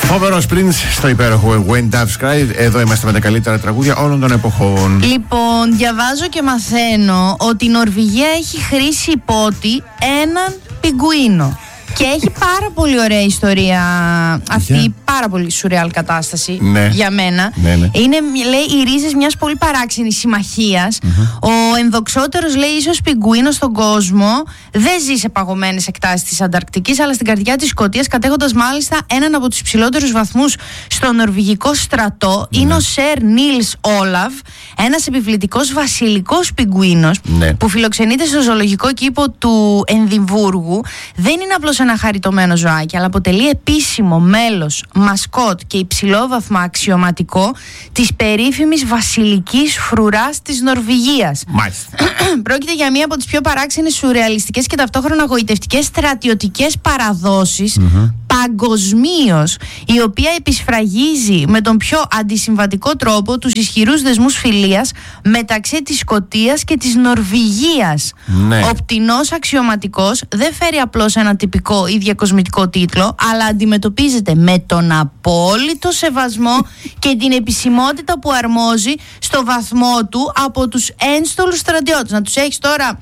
Φοβερός Prince στο υπέροχο When Doves Cry. Εδώ είμαστε με τα καλύτερα τραγούδια όλων των εποχών. Λοιπόν, διαβάζω και μαθαίνω ότι η Νορβηγία έχει χρήσει υπότι έναν πιγκουίνο. Και έχει πάρα πολύ ωραία ιστορία αυτή η πάρα πολύ σουρεάλ κατάσταση για μένα. Είναι, λέει, οι ρίζες μιας πολύ παράξενης συμμαχίας. Ο ενδοξότερος, λέει, ίσως πιγκουίνος στον κόσμο δεν ζει σε παγωμένες εκτάσεις της Ανταρκτικής, αλλά στην καρδιά της Σκωτίας, κατέχοντας μάλιστα έναν από τους υψηλότερους βαθμούς στο νορβηγικό στρατό. Είναι ο Σερ Νίλς Όλαφ, ένας επιβλητικός βασιλικός πιγκουίνος που φιλοξενείται στο ζωολογικό κήπο του Ενδιμβούργου. Δεν είναι απλώς ένα χαριτωμένο ζωάκι, αλλά αποτελεί επίσημο μέλος, μασκότ και υψηλόβαθμα αξιωματικό της περίφημης βασιλικής φρουράς της Νορβηγίας. Μάλιστα. Πρόκειται για μία από τις πιο παράξενες, σουρεαλιστικές και ταυτόχρονα γοητευτικές στρατιωτικές παραδόσεις παγκοσμίως, η οποία επισφραγίζει με τον πιο αντισυμβατικό τρόπο τους ισχυρούς δεσμούς φιλίας μεταξύ της Σκωτίας και της Νορβηγίας. Ο πτηνός αξιωματικός δεν φέρει απλώς ένα τυπικό ή διακοσμητικό τίτλο, αλλά αντιμετωπίζεται με τον απόλυτο σεβασμό και την επισημότητα που αρμόζει στο βαθμό του από τους ένστολους στρατιώτες. Να τους έχεις τώρα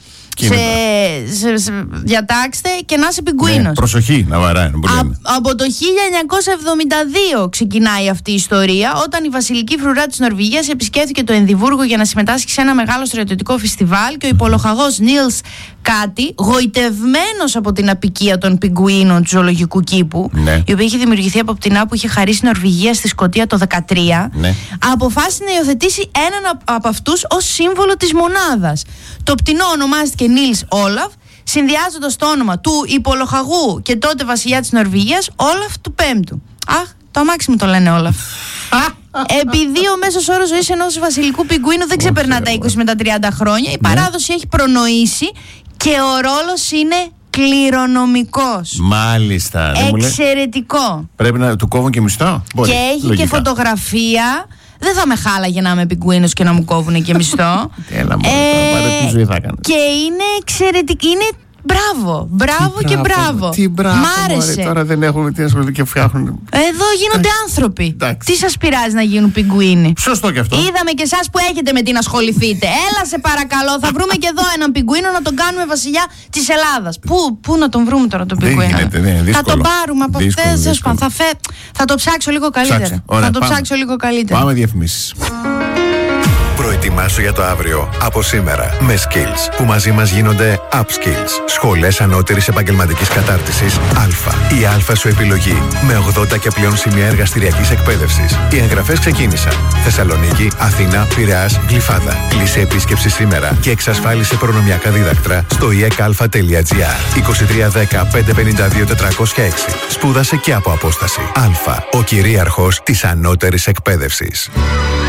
διατάξτε και να είσαι πιγκουίνος. Προσοχή να βαράει. Από το 1972 ξεκινάει αυτή η ιστορία, όταν η βασιλική φρουρά της Νορβηγίας επισκέφθηκε το Ενδιμβούργο για να συμμετάσχει σε ένα μεγάλο στρατιωτικό φεστιβάλ, και ο υπολοχαγός Νίλς Κάτι, γοητευμένος από την απικία των πιγκουίνων του ζωολογικού κήπου, η οποία είχε δημιουργηθεί από πτηνά που είχε χαρίσει η Νορβηγία στη Σκωτία το 2013, αποφάσισε να υιοθετήσει έναν από αυτούς ως σύμβολο της μονάδας. Το πτηνό ονομάστηκε Νίλς Όλαφ, συνδυάζοντας το όνομα του υπολοχαγού και τότε βασιλιά της Νορβηγίας, Όλαφ του Πέμπτου. Αχ, το αμάξι μου το λένε Όλαφ. Επειδή ο μέσος όρος ζωής ενός βασιλικού πιγκουίνου δεν ξεπερνά τα 20 με τα 30 χρόνια, η παράδοση έχει προνοήσει και ο ρόλος είναι κληρονομικός. Μάλιστα. Εξαιρετικό. Πρέπει να του κόβουν και μισθό. Μπορεί. Και έχει λογικά και φωτογραφία. Δεν θα με χάλαγε να είμαι πιγκουίνος και να μου κόβουν και μισθό. Έλα μόνο, τι ζωή θα έκανα. Και είναι εξαιρετική. Είναι μπράβο και μπράβο. Τι μπράβο. Μ' άρεσε. Τώρα δεν έχουμε τι ασχοληθεί και φτιάχνουν. Εδώ γίνονται άνθρωποι. Τι σας πειράζει να γίνουν πιγκουίνοι? Σωστό και αυτό. Είδαμε και εσάς που έχετε με τι να ασχοληθείτε. Έλα σε παρακαλώ, θα βρούμε και εδώ έναν πιγκουίνο να τον κάνουμε βασιλιά της Ελλάδας. Πού να τον βρούμε τώρα τον πιγκουίνο? Θα τον πάρουμε από αυτές. Θα το ψάξω λίγο καλύτερα. Πάμε διαφημίσεις. Προετοιμάσου για το αύριο από σήμερα με Skills, που μαζί μας γίνονται Upskills. Σχολές ανώτερης επαγγελματικής κατάρτισης Α. Η Α σου επιλογή με 80 και πλέον σημεία εργαστηριακής εκπαίδευσης. Οι εγγραφές ξεκίνησαν. Θεσσαλονίκη, Αθήνα, Πειραιάς, Γλυφάδα. Κλείσε επίσκεψη σήμερα και εξασφάλισε προνομιακά δίδακτρα στο iecalfa.gr. 2310 552 406. Σπούδασε και από απόσταση. Α. Ο κυρίαρχος της ανώτερης εκπαίδευσης.